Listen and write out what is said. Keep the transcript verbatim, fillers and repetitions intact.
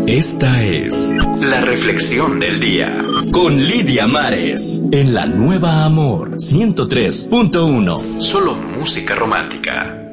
Esta es la reflexión del día con Lidia Mares en la Nueva Amor ciento tres punto uno. Solo música romántica.